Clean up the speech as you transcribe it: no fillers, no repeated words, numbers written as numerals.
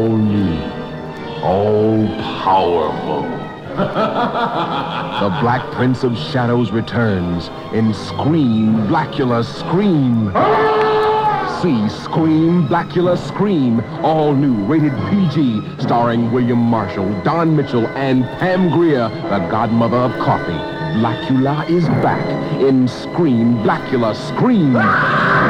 Only all-powerful. The Black Prince of Shadows returns in Scream, Blackula, Scream. See Scream, Blackula, Scream. All new, rated PG, starring William Marshall, Don Mitchell, and Pam Grier, the godmother of coffee. Blackula is back in Scream, Blackula, Scream.